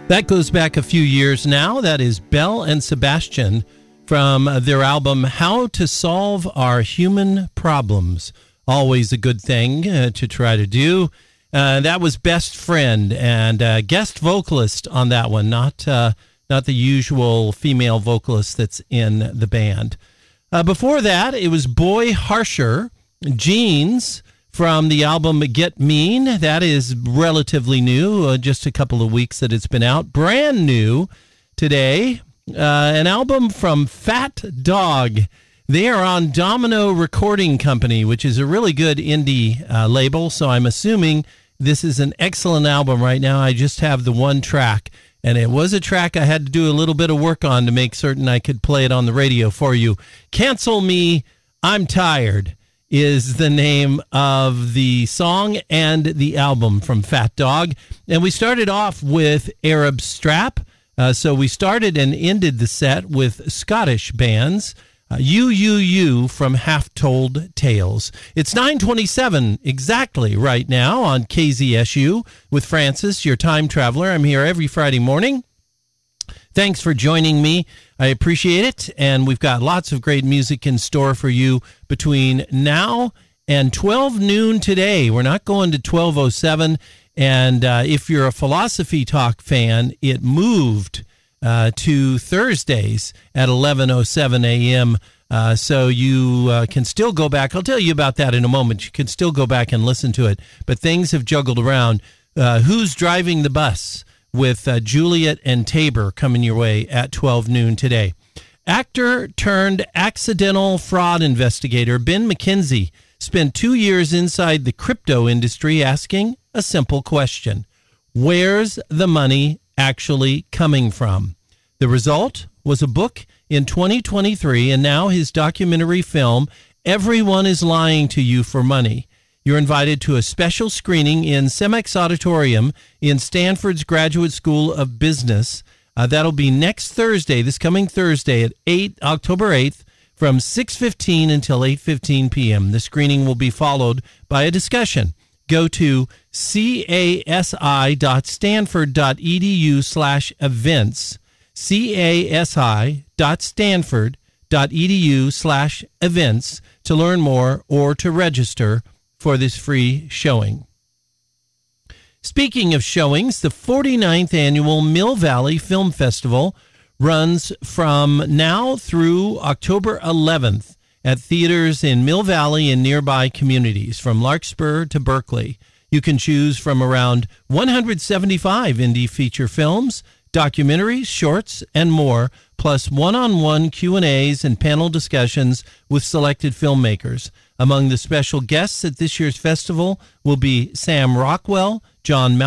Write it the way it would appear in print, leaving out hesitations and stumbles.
That goes back a few years now. That is Belle and Sebastian from their album How to Solve Our Human Problems. Always a good thing to try to do. That was Best Friend and guest vocalist on that one, not the usual female vocalist that's in the band. Before that, it was Boy Harsher, Jeans, from the album Get Mean. That is relatively new, just a couple of weeks that it's been out. Brand new today, an album from Fat Dog. They are on Domino Recording Company, which is a really good indie label, so I'm assuming this is an excellent album right now. I just have the one track, and it was a track I had to do a little bit of work on to make certain I could play it on the radio for you. Cancel Me, I'm Tired is the name of the song and the album from Fat Dog. And we started off with Arab Strap. So we started and ended the set with Scottish bands. You from Half Told Tales. It's 9:27 exactly right now on KZSU with Francis, your time traveler. I'm here every Friday morning. Thanks for joining me. I appreciate it. And we've got lots of great music in store for you between now and 12 noon today. We're not going to 12:07. And if you're a Philosophy Talk fan, it moved to Thursdays at 11:07 a.m. So you can still go back. I'll tell you about that in a moment. You can still go back and listen to it. But things have juggled around. Who's Driving the Bus? With Juliet and Tabor coming your way at 12 noon today. Actor turned accidental fraud investigator Ben McKenzie spent 2 years inside the crypto industry asking a simple question. Where's the money actually coming from? The result was a book in 2023, and now his documentary film, Everyone is Lying to You for Money. You're invited to a special screening in Cemex Auditorium in Stanford's Graduate School of Business. That'll be next Thursday, this coming Thursday at October 8th from 6:15 until 8:15 p.m. The screening will be followed by a discussion. Go to casi.stanford.edu/events, casi.stanford.edu/events to learn more or to register for this free showing. Speaking of showings, the 49th annual Mill Valley Film Festival runs from now through October 11th at theaters in Mill Valley and nearby communities from Larkspur to Berkeley. You can choose from around 175 indie feature films, documentaries, shorts, and more, plus one-on-one Q&As and panel discussions with selected filmmakers. Among the special guests at this year's festival will be Sam Rockwell, John